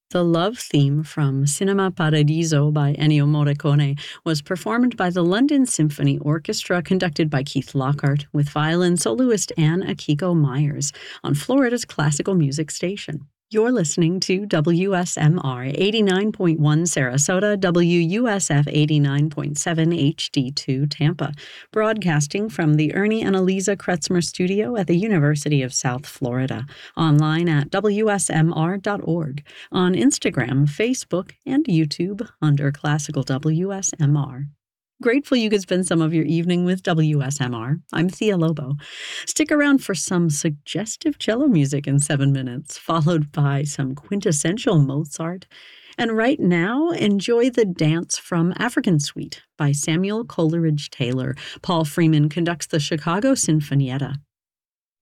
The love theme from Cinema Paradiso by Ennio Morricone was performed by the London Symphony Orchestra, conducted by Keith Lockhart, with violin soloist Anne Akiko Myers on Florida's classical music station. You're listening to WSMR 89.1 Sarasota, WUSF 89.7 HD2 Tampa, broadcasting from the Ernie and Eliza Kretzmer Studio at the University of South Florida, online at WSMR.org, on Instagram, Facebook, and YouTube under Classical WSMR. Grateful you could spend some of your evening with WSMR. I'm Thea Lobo. Stick around for some suggestive cello music in 7 minutes, followed by some quintessential Mozart. And right now, enjoy the dance from African Suite by Samuel Coleridge Taylor. Paul Freeman conducts the Chicago Sinfonietta.